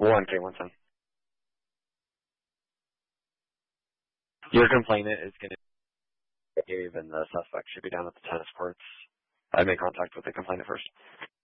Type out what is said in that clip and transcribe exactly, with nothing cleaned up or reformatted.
One K one ten. Your complainant is going to be Gabe, and the suspect should be down at the tennis courts. I made contact with the complainant first.